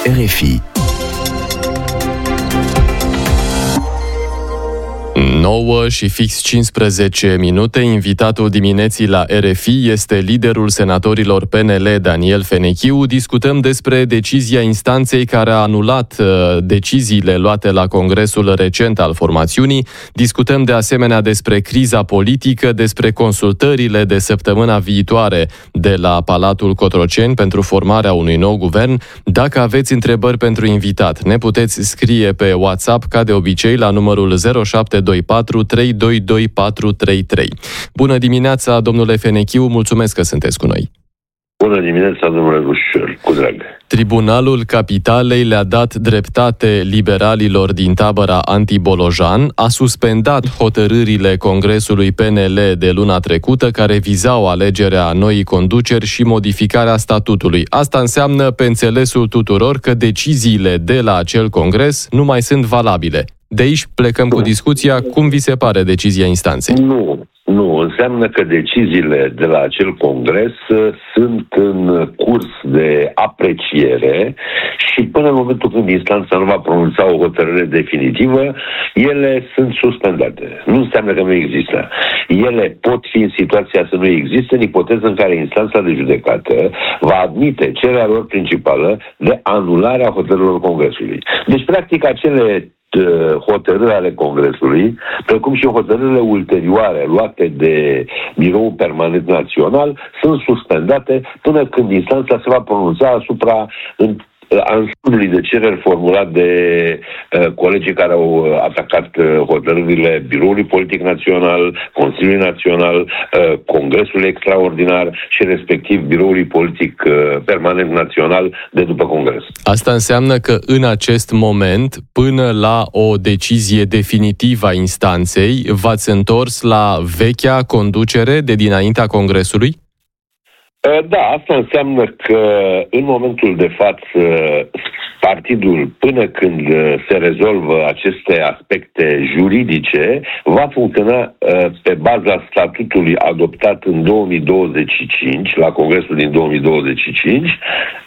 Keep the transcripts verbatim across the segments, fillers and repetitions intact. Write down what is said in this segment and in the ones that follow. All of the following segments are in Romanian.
R F I. nouă și fix cincisprezece minute, invitatul dimineții la R F I este liderul senatorilor P N L, Daniel Fenechiu. Discutăm despre decizia instanței care a anulat uh, deciziile luate la congresul recent al formațiunii. Discutăm de asemenea despre criza politică, despre consultările de săptămâna viitoare de la Palatul Cotroceni pentru formarea unui nou guvern. Dacă aveți întrebări pentru invitat, ne puteți scrie pe WhatsApp ca de obicei la numărul zero șapte doi patru trei doi doi patru trei trei. Bună dimineața, domnule Fenechiu, mulțumesc că sunteți cu noi. Bună dimineața, domnule Rușor, cu drag. Tribunalul Capitalei le-a dat dreptate liberalilor din tabăra anti-Bolojan, a suspendat hotărârile Congresului P N L de luna trecută care vizau alegerea noii conduceri și modificarea statutului. Asta înseamnă, pe înțelesul tuturor, că deciziile de la acel congres nu mai sunt valabile. De aici plecăm cu discuția. Cum vi se pare decizia instanței? Nu, nu. Înseamnă că deciziile de la acel congres sunt în curs de apreciere și până în momentul când instanța nu va pronunța o hotărâre definitivă, ele sunt suspendate. Nu înseamnă că nu există. Ele pot fi în situația să nu existe, în ipoteză în care instanța de judecată va admite cererea lor principală de anularea hotărârilor congresului. Deci, practic, acele hotărâri ale Congresului, precum și hotărârile ulterioare luate de Biroul Permanent Național, sunt suspendate până când instanța se va pronunța asupra ansamblului de cereri formulat de uh, colegii care au atacat uh, hotărârile Biroului Politic Național, Consiliului Național, uh, Congresului Extraordinar și respectiv Biroului Politic uh, Permanent Național de după Congres. Asta înseamnă că în acest moment, până la o decizie definitivă a instanței, v-ați întors la vechea conducere de dinaintea Congresului? Da, asta înseamnă că în momentul de față partidul, până când se rezolvă aceste aspecte juridice, va funcționa pe baza statutului adoptat în două mii douăzeci și cinci, la Congresul din două mii douăzeci și cinci,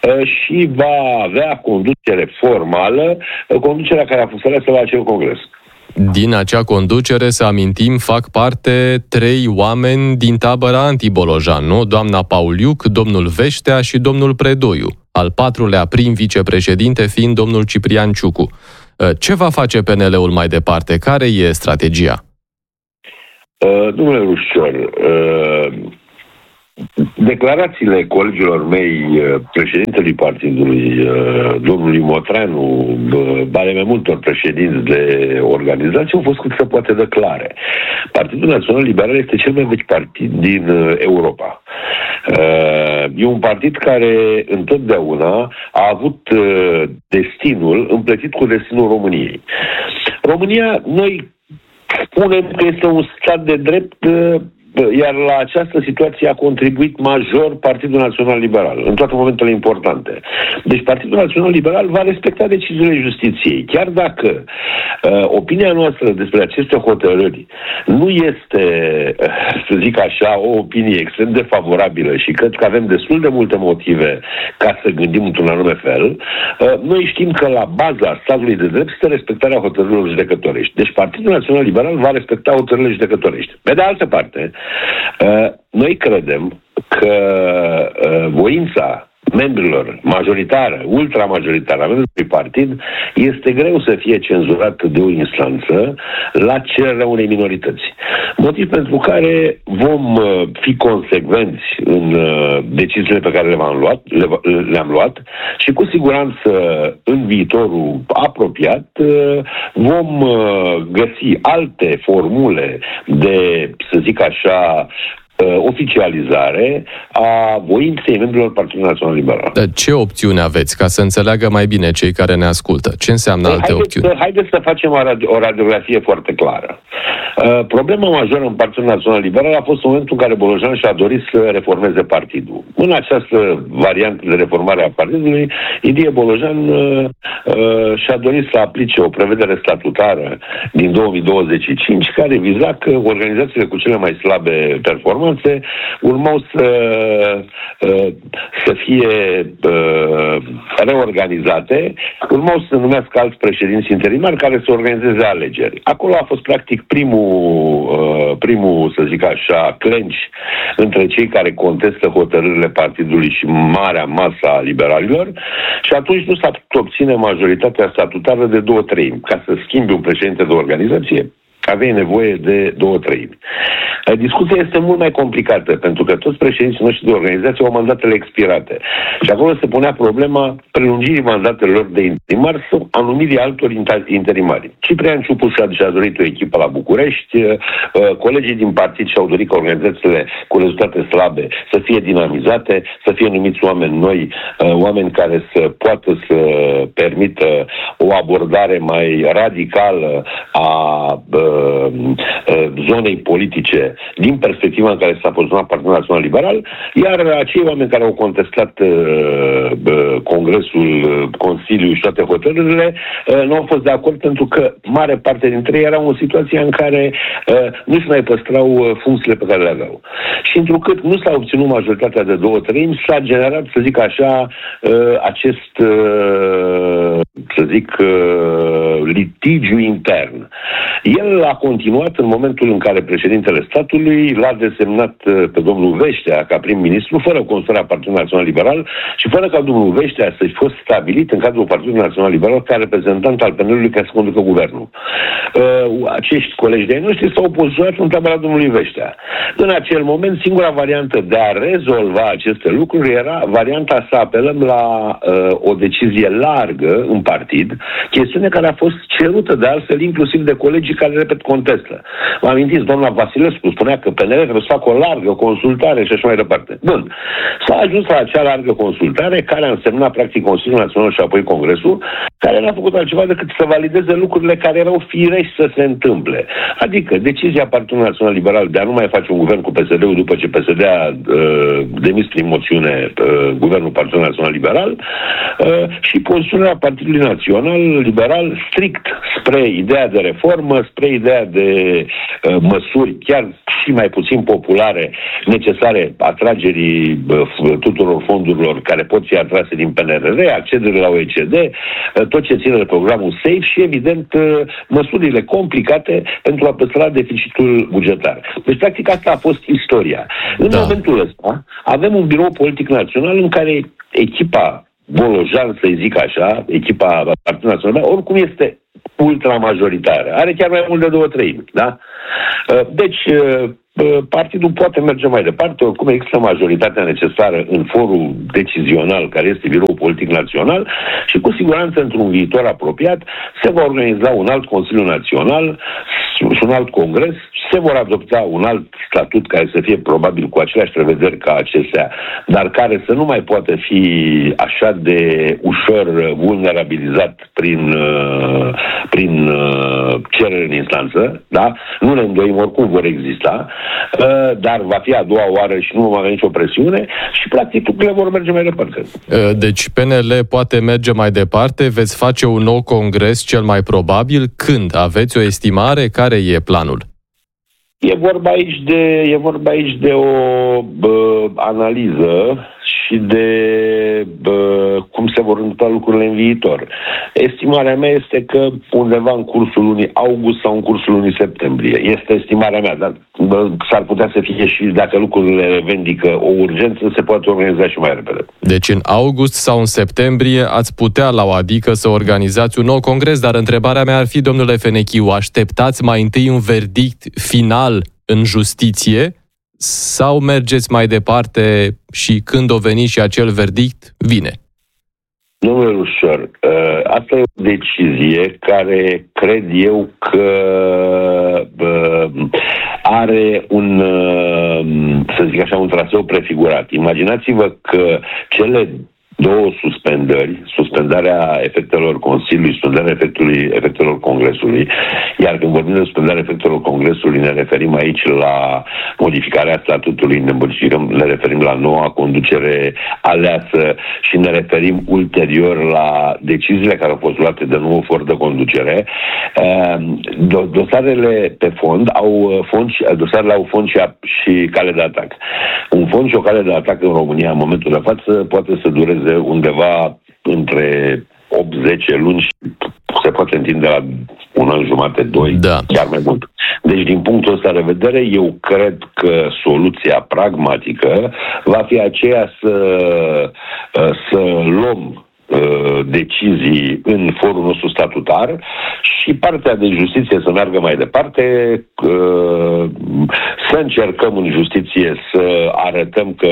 și va avea conducere formală, conducerea care a fost aleasă la acel Congres. Din acea conducere, să amintim, fac parte trei oameni din tabăra anti-Bolojan, nu? Doamna Pauliuc, domnul Veștea și domnul Predoiu. Al patrulea prim vicepreședinte fiind domnul Ciprian Ciucu. Ce va face P N L-ul mai departe? Care e strategia? Uh, domnule Rușor, uh... declarațiile colegilor mei, președintelui partidului, domnului Motreanu, bare mai multor președinți de organizații, au fost cât se poate de clare. Partidul Național Liberal este cel mai vechi partid din Europa. E un partid care întotdeauna a avut destinul împletit cu destinul României. România, noi spunem că este un stat de drept, iar la această situație a contribuit major Partidul Național Liberal, în toate momentele importante. Deci Partidul Național Liberal va respecta deciziile justiției. Chiar dacă uh, opinia noastră despre aceste hotărâri nu este, uh, să zic așa, o opinie extrem de favorabilă și cred că avem destul de multe motive ca să gândim într-un anume fel, uh, noi știm că la baza statului de drept este respectarea hotărârilor judecătorești. Deci Partidul Național Liberal va respecta hotărârile judecătorești. Pe de altă parte, noi credem că voința membrilor majoritară, ultramajoritară a membrilor partid este greu să fie cenzurat de o instanță la cererea unei minorități. Motiv pentru care vom fi consecvenți în deciziile pe care le-am luat, le-am luat și cu siguranță în viitorul apropiat vom găsi alte formule de, să zic așa, oficializare a voinței membrilor Partidului Național Liberal. Dar ce opțiuni aveți, ca să înțeleagă mai bine cei care ne ascultă? Ce înseamnă alte haideți opțiuni? Să, haideți să facem o, radio, o radiografie foarte clară. Uh, problema majoră în Partidul Național Liberal a fost în momentul în care Bolojan și-a dorit să reformeze partidul. În această variantă de reformare a partidului, Ilie Bolojan uh, uh, și-a dorit să aplice o prevedere statutară din două mii douăzeci și cinci care viza că organizațiile cu cele mai slabe performanțe ordonanțe urmau să, să fie reorganizate, urmau să numească alți președinți interimari care să organizeze alegeri. Acolo a fost practic primul, primul să zic așa, clench între cei care contestă hotărârile partidului și marea masă a liberalilor și atunci nu s-a putut obține majoritatea statutară de două treimi. Ca să schimbi un președinte de organizație, aveai nevoie de două treimi. Discuția este mult mai complicată, pentru că toți președinții noștri de organizație au mandatele expirate. Și acolo se punea problema prelungirii mandatelor de interimari sau anumirii altor interimari. Ciprian Ciupu și-a dorit o echipă la București, colegii din partid și-au dorit ca organizațiile cu rezultate slabe să fie dinamizate, să fie numiți oameni noi, oameni care să poată să permită o abordare mai radicală a zonei politice din perspectiva în care s-a poziționat Partidul Național Liberal, iar acei oameni care au contestat uh, Congresul, Consiliul și toate hotărârile uh, nu au fost de acord pentru că mare parte dintre ei erau în situația în care uh, nu-și mai păstrau uh, funcțiile pe care le aveau. Și întrucât nu s-a obținut majoritatea de două treimi, s-a generat, să zic așa, uh, acest uh, să zic uh, litigiu intern. El a continuat în momentul în care președintele statului l-a desemnat pe domnul Veștea ca prim-ministru, fără consultarea Partidului Național Liberal și fără ca domnul Veștea să-și fost stabilit în cadrul Partidului Național Liberal ca reprezentant al P N L-ului ca să conducă guvernul. Uh, acești colegi de-ai noștri s-au poziționat în tabăra domnului Veștea. În acel moment, singura variantă de a rezolva aceste lucruri era varianta să apelăm la uh, o decizie largă în partid, chestiune care a fost cerută de altfel inclusiv de colegii care, repet, contestă. Vă amintiți, doamna Vasilescu spunea că P N L trebuie să facă o largă consultare și așa mai departe. Bun. S-a ajuns la acea largă consultare care a însemnat practic Consiliul Național și apoi Congresul, care n-a făcut altceva decât să valideze lucrurile care erau firești să se întâmple. Adică decizia Partidului Național Liberal de a nu mai face un guvern cu P S D-ul după ce P S D a uh, demis prin moțiune uh, guvernul Partidului Național Liberal uh, și poziționarea Partidului Național Liberal strict spre ideea de reformă, spre ideea de uh, măsuri chiar și mai puțin populare necesare atragerii uh, tuturor fondurilor care pot fi atrase din P N R R, accederile la O E C D, uh, tot ce ține de programul SAFE și, evident, uh, măsurile complicate pentru a păstra deficitul bugetar. Deci, practic, asta a fost istoria. În da. momentul ăsta avem un birou politic național în care echipa Bolojan, să-i zic așa, echipa Partidului Național, oricum este ultramajoritară. Are chiar mai mult de două treimi, da? Deci, partidul poate merge mai departe, oricum există majoritatea necesară în forul decizional, care este Biroul Politic Național, și cu siguranță, într-un viitor apropiat, se va organiza un alt Consiliu Național și un alt congres, se vor adopta un alt statut care să fie probabil cu aceleași prevederi ca acestea, dar care să nu mai poată fi așa de ușor vulnerabilizat prin, prin cerere în instanță, da? Nu ne îndoim, oricum vor exista, dar va fi a doua oară și nu vom avea nicio presiune și practic lucrurile vor merge mai departe. Deci P N L poate merge mai departe, veți face un nou congres cel mai probabil. Când? Aveți o estimare? Care e planul? E vorba aici de, e vorba aici de o bă, analiză și de bă, cum se vor întâmpla lucrurile în viitor. Estimarea mea este că undeva în cursul lunii august sau în cursul lunii septembrie. Este estimarea mea, dar bă, s-ar putea să fie și dacă lucrurile revendică o urgență, se poate organiza și mai repede. Deci în august sau în septembrie ați putea la o adică să organizați un nou congres, dar întrebarea mea ar fi, domnule Fenechiu, așteptați mai întâi un verdict final în justiție sau mergeți mai departe și când o veni și acel verdict, vine? Domnule Rușor, asta e o decizie care cred eu că are un, să zic așa, un traseu prefigurat. Imaginați-vă că cele două suspendări, suspendarea efectelor Consiliului, suspendarea efectului, efectelor Congresului, iar când vorbim de suspendarea efectelor Congresului, ne referim aici la modificarea statutului, ne, ne referim la noua conducere aleasă și ne referim ulterior la deciziile care au fost luate de nou for de conducere. Dosarele pe fond au fond, dosarele au fond și, și cale de atac. Un fond și o cale de atac în România în momentul de față poate să dureze undeva între opt zece luni și se poate întinde la un an jumate, doi, da. Chiar mai mult. Deci, din punctul ăsta de vedere, eu cred că soluția pragmatică va fi aceea să, să luăm decizii în forul nostru statutar și partea de justiție să meargă mai departe, să încercăm în justiție să arătăm că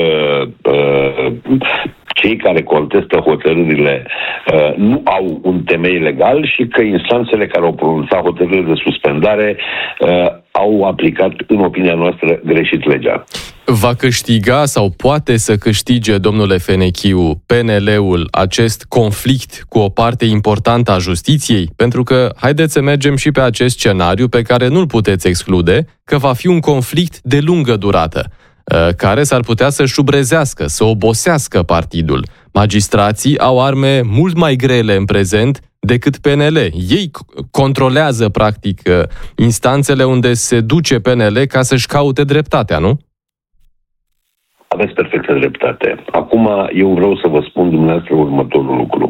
cei care contestă hotărârile uh, nu au un temei legal și că instanțele care au pronunțat hotărârile de suspendare uh, au aplicat, în opinia noastră, greșit legea. Va câștiga sau poate să câștige, domnule Fenechiu, P N L-ul acest conflict cu o parte importantă a justiției? Pentru că, haideți să mergem și pe acest scenariu pe care nu-l puteți exclude, că va fi un conflict de lungă durată, care s-ar putea să șubrezească, să obosească partidul. Magistrații au arme mult mai grele în prezent decât P N L. Ei controlează, practic, instanțele unde se duce P N L ca să-și caute dreptatea, nu? Aveți perfectă dreptate. Acum, eu vreau să vă spun dumneavoastră următorul lucru.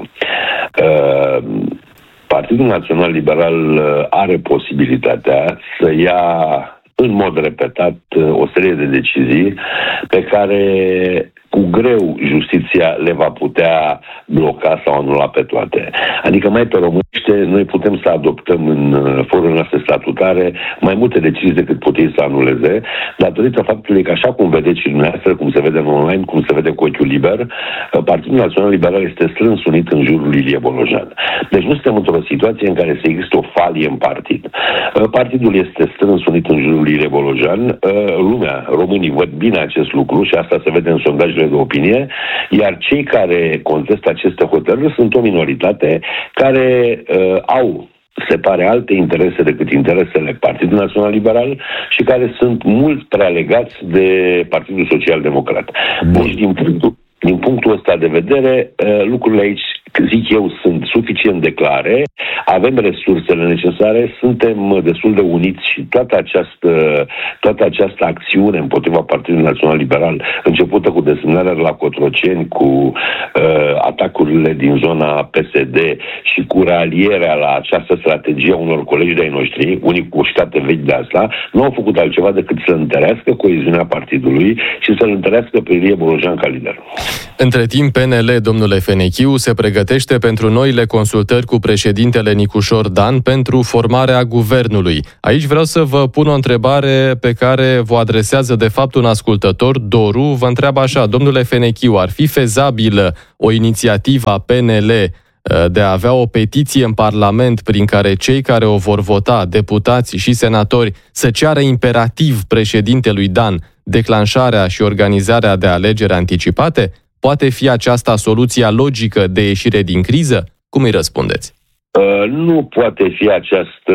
Uh, Partidul Național Liberal are posibilitatea să ia în mod repetat o serie de decizii pe care cu greu justiția le va putea bloca sau anula pe toate. Adică mai pe românește, noi putem să adoptăm în forurile noastre statutare mai multe decizii decât putem să anuleze, datorită faptului că, așa cum vedeți și dumneavoastră, cum se vede în online, cum se vede cu ochiul liber, Partidul Național Liberal este strâns unit în jurul lui Ilie Bolojan. Deci nu suntem într-o situație în care să există o falie în partid. Partidul este strâns unit în jurul lui Ilie Bolojan. Lumea, românii, văd bine acest lucru și asta se vede în sondajele de opinie, iar cei care contestă aceste hotărâri sunt o minoritate care uh, au, se pare, alte interese decât interesele Partidului Național Liberal și care sunt mult prea legați de Partidul Social Democrat. Deci, din punctul, din punctul ăsta de vedere, uh, lucrurile aici, zic eu, sunt suficient de clare, avem resursele necesare, suntem destul de uniți și toată această, toată această acțiune împotriva Partidului Național Liberal, începută cu desemnarea la Cotroceni, cu uh, atacurile din zona P S D și cu ralierea la această strategie a unor colegi de-ai noștri, unii cu ștate vechi de asta, nu au făcut altceva decât să întărească coeziunea partidului și să-l întărească pe Ilie Bolojan ca lider. Între timp, P N L, domnule Fenechiu, se pregătește pentru noile consultări cu președintele Nicușor Dan pentru formarea guvernului. Aici vreau să vă pun o întrebare pe care vă adresează de fapt un ascultător. Doru vă întreabă așa: domnule Fenechiu, ar fi fezabilă o inițiativă a P N L de a avea o petiție în Parlament prin care cei care o vor vota, deputații și senatori, să ceară imperativ președintelui Dan declanșarea și organizarea de alegeri anticipate? Poate fi aceasta soluția logică de ieșire din criză? Cum îi răspundeți? Uh, nu poate fi această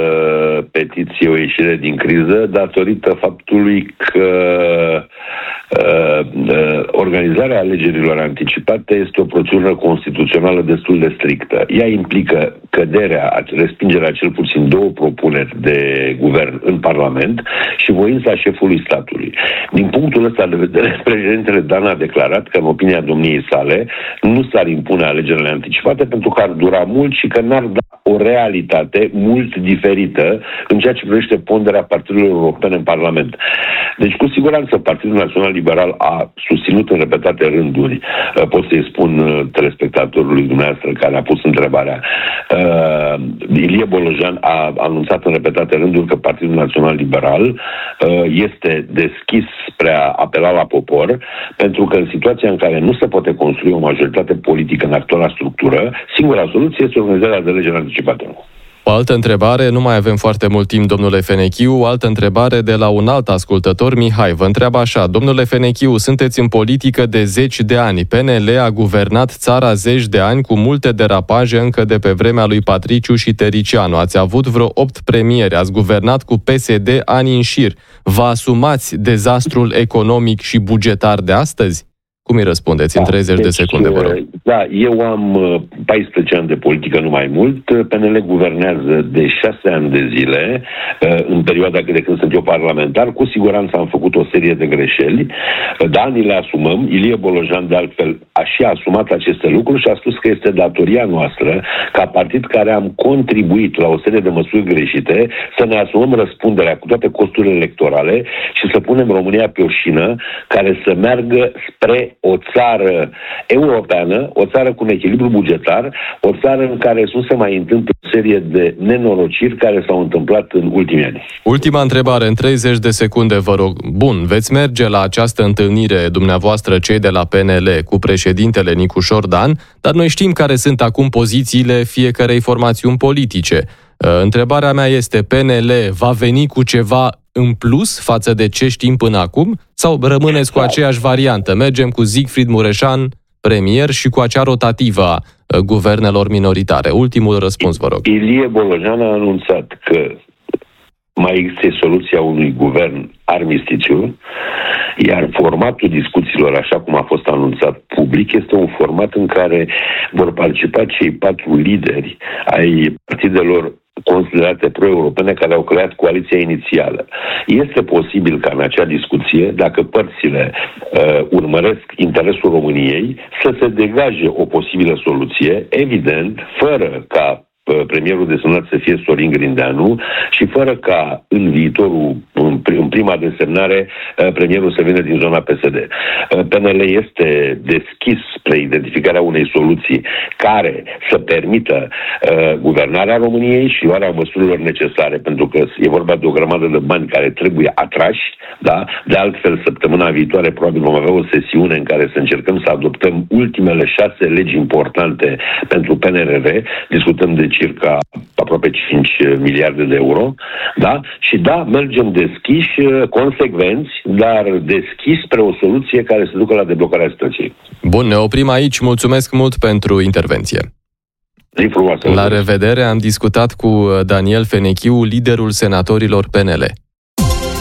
petiție o ieșire din criză, datorită faptului că uh, uh, organizarea alegerilor anticipate este o procedură constituțională destul de strictă. Ea implică căderea, respingerea cel puțin două propuneri de guvern în Parlament și voința șefului statului. Din punctul ăsta de vedere, președintele Dan a declarat că, în opinia domniei sale, nu s-ar impune alegerile anticipate pentru că ar dura mult și că n-ar da o realitate mult diferită în ceea ce privește ponderea partidelor europene în Parlament. Deci, cu siguranță, Partidul Național Liberal a susținut în repetate rânduri, pot să-i spun telespectatorului dumneavoastră care a pus întrebarea, uh, Ilie Bolojan a anunțat în repetate rânduri că Partidul Național Liberal uh, este deschis spre a apela la popor, pentru că în situația în care nu se poate construi o majoritate politică în actuala structură, singura soluție este organizarea de alegeri anticipate. O altă întrebare, nu mai avem foarte mult timp, domnule Fenechiu, o altă întrebare de la un alt ascultător, Mihai, vă întreabă așa: domnule Fenechiu, sunteți în politică de zeci de ani, P N L a guvernat țara zeci de ani cu multe derapaje încă de pe vremea lui Patriciu și Tericianu, ați avut vreo opt premieri, ați guvernat cu P S D ani în șir, vă asumați dezastrul economic și bugetar de astăzi? Cum îi răspundeți? Da, în treizeci deci, de secunde, vă rog. Da, eu am paisprezece ani de politică, nu mai mult. P N L guvernează de șase ani de zile, în perioada de când sunt eu parlamentar. Cu siguranță am făcut o serie de greșeli. Da, ni le asumăm. Ilie Bolojan, de altfel, a și asumat aceste lucruri și a spus că este datoria noastră, ca partid care am contribuit la o serie de măsuri greșite, să ne asumăm răspunderea cu toate costurile electorale și să punem România pe o șină care să meargă spre o țară europeană, o țară cu un echilibru bugetar, o țară în care nu se mai întâmplă o serie de nenorociri care s-au întâmplat în ultimii ani. Ultima întrebare, în treizeci de secunde, vă rog. Bun, veți merge la această întâlnire dumneavoastră, cei de la P N L, cu președintele Nicușor Dan, dar noi știm care sunt acum pozițiile fiecărei formațiuni politice. Întrebarea mea este, P N L va veni cu ceva în plus față de ce știm până acum? Sau rămâneți cu aceeași variantă? Mergem cu Siegfried Mureșan premier și cu acea rotativă a guvernelor minoritare? Ultimul răspuns, vă rog. Ilie Bolojan a anunțat că mai există soluția unui guvern armistițiu, iar formatul discuțiilor, așa cum a fost anunțat public, este un format în care vor participa cei patru lideri ai partidelor considerate pro-europene care au creat coaliția inițială. Este posibil ca în acea discuție, dacă părțile uh, urmăresc interesul României, să se degaje o posibilă soluție, evident, fără ca premierul desemnat să fie Sorin Grindeanu și fără ca în viitorul, în prima desemnare, premierul să vină din zona P S D. P N L este deschis spre identificarea unei soluții care să permită uh, guvernarea României și luarea măsurilor necesare, pentru că e vorba de o grămadă de bani care trebuie atrași, da? De altfel, săptămâna viitoare probabil vom avea o sesiune în care să încercăm să adoptăm ultimele șase legi importante pentru P N R R, discutăm de circa aproape cinci miliarde de euro, da? Și da, mergem deschiși, consecvenți, dar deschiși spre o soluție care să ducă la deblocarea situației. Bun, ne oprim aici. Mulțumesc mult pentru intervenție. Zi frumoasă. La revedere, am discutat cu Daniel Fenechiu, liderul senatorilor P N L.